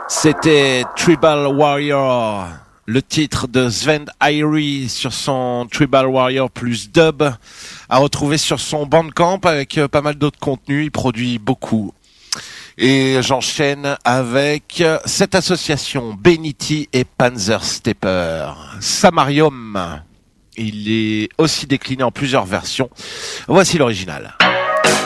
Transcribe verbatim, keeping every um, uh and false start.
C'était Tribal Warrior, le titre de Sven Irie sur son Tribal Warrior plus dub, à retrouver sur son Bandcamp avec pas mal d'autres contenus. Il produit beaucoup. Et j'enchaîne avec cette association, Benity et Panzerstepper, Samarium. Il est aussi décliné en plusieurs versions. Voici l'original.